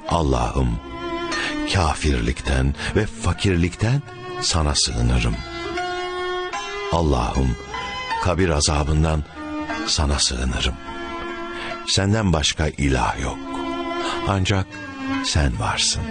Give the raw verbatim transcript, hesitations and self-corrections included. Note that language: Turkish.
Allah'ım, kafirlikten ve fakirlikten sana sığınırım. Allah'ım, kabir azabından sana sığınırım. Senden başka ilah yok. Ancak sen varsın.